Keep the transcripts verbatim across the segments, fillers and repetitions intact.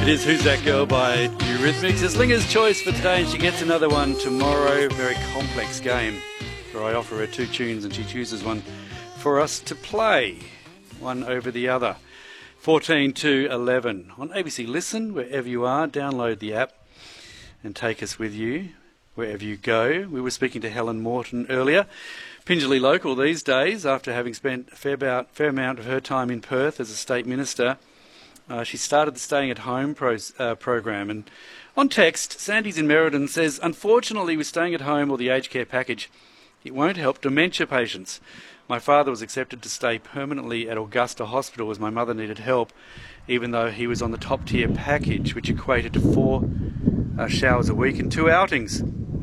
It is Who's That Girl by Eurythmics. It's Linger's choice for today, and she gets another one tomorrow. Very complex game where I offer her two tunes and she chooses one for us to play, one over the other. fourteen to eleven on A B C Listen, wherever you are. Download the app and take us with you wherever you go. We were speaking to Helen Morton earlier. Pingelly local these days, after having spent a fair, about, fair amount of her time in Perth as a state minister. Uh, she started the Staying at Home pros, uh, program, and on text, Sandy's in Merredin says, unfortunately with Staying at Home or the aged care package, it won't help dementia patients. My father was accepted to stay permanently at Augusta Hospital as my mother needed help, even though he was on the top tier package, which equated to four uh, showers a week and two outings.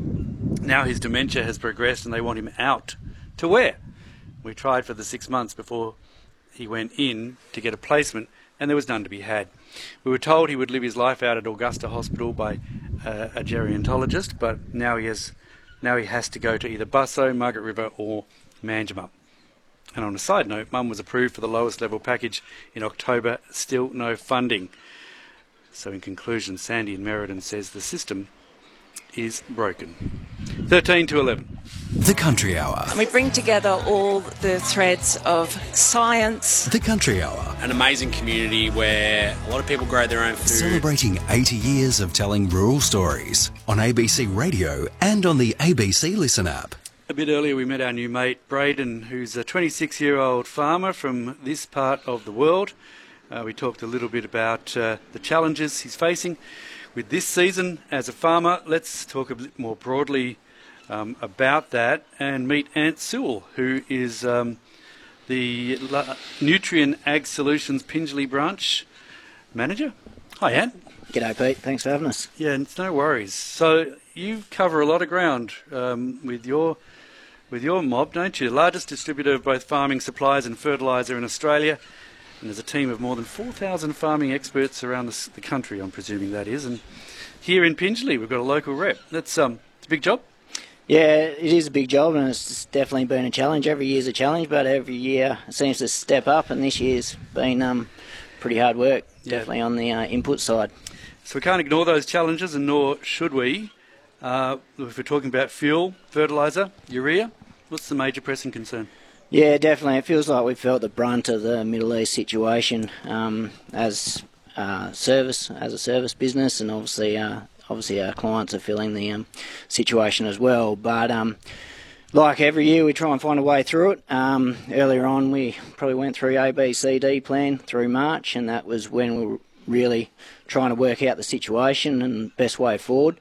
Now his dementia has progressed and they want him out. To where? We tried for the six months before he went in to get a placement, and there was none to be had. We were told he would live his life out at Augusta Hospital by uh, a gerontologist, but now he has now he has to go to either Busso, Margaret River or Manjimup. And on a side note, Mum was approved for the lowest level package in October, still no funding. So in conclusion, Sandy in Merredin says the system is broken. thirteen to eleven. The Country Hour. We bring together all the threads of science. The Country Hour. An amazing community where a lot of people grow their own food. Celebrating eighty years of telling rural stories on A B C Radio and on the A B C Listen app. A bit earlier we met our new mate, Braden, who's a twenty-six-year-old farmer from this part of the world. Uh, we talked a little bit about uh, the challenges he's facing with this season as a farmer. Let's talk a bit more broadly um, about that and meet Ant Sewell, who is um, the La- Nutrien Ag Solutions Pingelly branch manager. Hi, Ant. G'day, Pete. Thanks for having us. Yeah, it's no worries. So you cover a lot of ground um, with your with your mob, don't you? Largest distributor of both farming supplies and fertiliser in Australia. And there's a team of more than four thousand farming experts around the, the country, I'm presuming that is. And here in Pingelly, we've got a local rep. That's um, it's a big job. Yeah, it is a big job, and it's definitely been a challenge. Every year's a challenge, but every year it seems to step up, and this year's been um, pretty hard work, Yeah. definitely on the uh, input side. So we can't ignore those challenges, and nor should we. Uh, if we're talking about fuel, fertiliser, urea, what's the major pressing concern? Yeah, definitely. It feels like we felt the brunt of the Middle East situation um, as uh, service, as a service business, and obviously, uh, obviously our clients are feeling the um, situation as well. But um, like every year, we try and find a way through it. Um, earlier on, we probably went through A B C D plan through March, and that was when we were really trying to work out the situation and best way forward.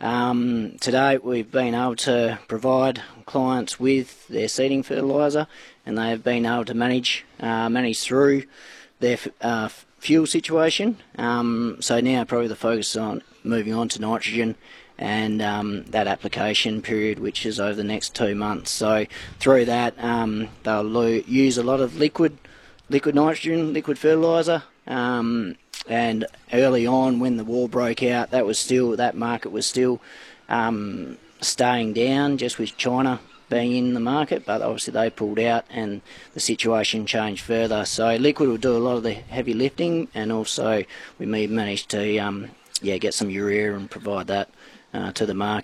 Um, to date, we've been able to provide clients with their seeding fertiliser, and they have been able to manage uh, manage through their uh, fuel situation. Um, so now probably the focus is on moving on to nitrogen and um, that application period, which is over the next two months. So through that, um, they'll lo- use a lot of liquid liquid nitrogen, liquid fertiliser. Um, and early on, when the war broke out, that was still that market was still um, staying down, just with China being in the market. But obviously they pulled out, and the situation changed further. So liquid will do a lot of the heavy lifting, and also we may managed to um, yeah get some urea and provide that uh, to the market.